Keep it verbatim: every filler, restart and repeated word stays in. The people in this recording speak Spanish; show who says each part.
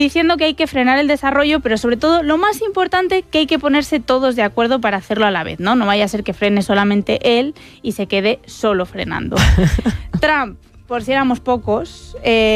Speaker 1: diciendo que hay que frenar el desarrollo, pero sobre todo, lo más importante, que hay que ponerse todos de acuerdo para hacerlo a la vez, ¿no? No vaya a ser que frene solamente él y se quede solo frenando. Trump, por si éramos pocos, eh,